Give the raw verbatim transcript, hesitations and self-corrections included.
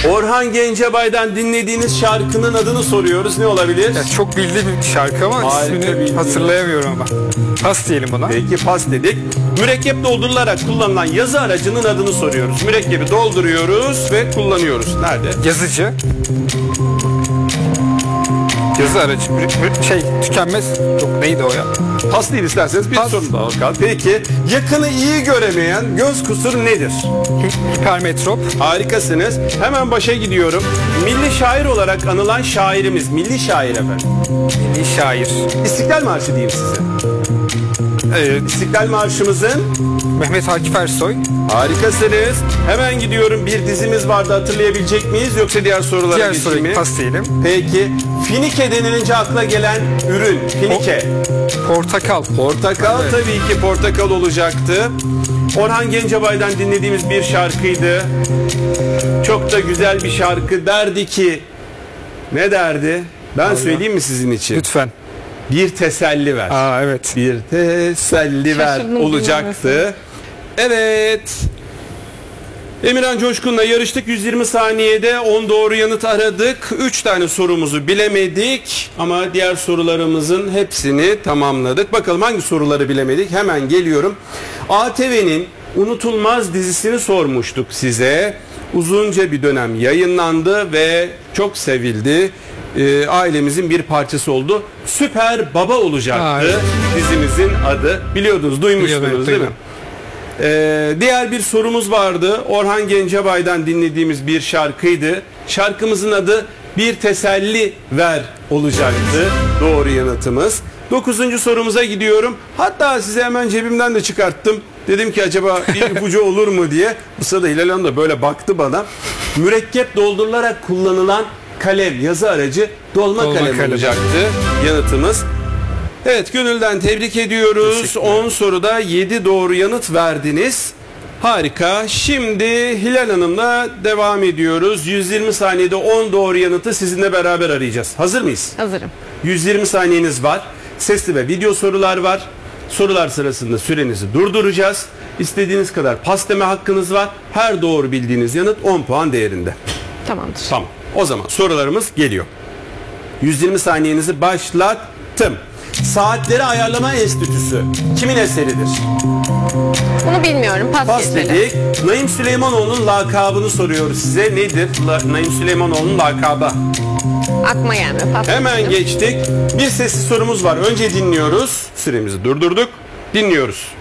Orhan Gencebay'dan dinlediğiniz şarkının adını soruyoruz. Ne olabilir? Ya çok bildiğim bir şarkı ama Harika, ismini bildiğim. hatırlayamıyorum ama. Pas diyelim buna. Peki pas dedik. Mürekkep doldurularak kullanılan yazı aracının adını soruyoruz. Mürekkebi dolduruyoruz ve kullanıyoruz. Nerede? Yazıcı. Yazı aracı. Mü- mü- Şey tükenmez. Yok neydi o ya? Pas değil isterseniz bir Pas. soru daha bakalım. Peki yakını iyi göremeyen göz kusuru nedir? Hi- Hipermetrop. Harikasınız. Hemen başa gidiyorum. Milli şair olarak anılan şairimiz. Milli şair efendim. Milli şair. İstiklal Marşı diyeyim size. Ee, İstiklal Marşımızın Mehmet Akif Ersoy. harikasınız. Hemen gidiyorum. Bir dizimiz vardı, hatırlayabilecek miyiz? Yoksa diğer sorulara Diğer geçeyim soruyu mi? pas diyelim. Peki. Finike denilince akla gelen ürün. Finike. Portakal. Portakal, Evet. tabii ki portakal olacaktı. Orhan Gencebay'dan dinlediğimiz bir şarkıydı. Çok da güzel bir şarkı. Derdi ki, ne derdi? Ben söyleyeyim mi sizin için? Lütfen. Bir teselli ver. Aa evet. Bir teselli ver Şaşırdım olacaktı. Evet. Emirhan Coşkun'la yarıştık. yüz yirmi saniyede on doğru yanıt aradık. üç tane sorumuzu bilemedik ama diğer sorularımızın hepsini tamamladık. Bakalım hangi soruları bilemedik? Hemen geliyorum. A T V'nin Unutulmaz dizisini sormuştuk size. Uzunca bir dönem yayınlandı ve çok sevildi. Ee, ailemizin bir parçası oldu. Süper Baba olacaktı. Aa, evet. Dizimizin adı. Biliyordunuz, duymuştunuz Biliyordum, değil mi? duydum. Ee, diğer bir sorumuz vardı. Orhan Gencebay'dan dinlediğimiz bir şarkıydı. Şarkımızın adı Bir Teselli Ver olacaktı. Doğru yanıtımız. Dokuzuncu sorumuza gidiyorum. Hatta size hemen cebimden de çıkarttım. Dedim ki acaba bir ipucu olur mu diye. Bu sırada Hilal Hanım da böyle baktı bana. Mürekkep doldurularak kullanılan kalem, yazı aracı dolma, Dolma kalem, kalem olacaktı yanıtımız. Evet, gönülden tebrik ediyoruz. on soruda yedi doğru yanıt verdiniz. Harika. Şimdi Hilal Hanım'la devam ediyoruz. yüz yirmi saniyede on doğru yanıtı sizinle beraber arayacağız. Hazır mıyız? Hazırım. yüz yirmi saniyeniz var. Sesli ve video sorular var. Sorular sırasında sürenizi durduracağız. İstediğiniz kadar pas deme hakkınız var. Her doğru bildiğiniz yanıt on puan değerinde. Tamamdır. Tamam. O zaman sorularımız geliyor. yüz yirmi saniyenizi başlattım. Saatleri Ayarlama Enstitüsü kimin eseridir? Bunu bilmiyorum. Pas, Pas geçelim. dedik. Naim Süleymanoğlu'nun lakabını soruyoruz size. Nedir La- Naim Süleymanoğlu'nun lakabı? Aklıma gelmiyor. Pas Hemen geçelim. geçtik. Bir sesli sorumuz var. Önce dinliyoruz. Süremizi durdurduk. Dinliyoruz.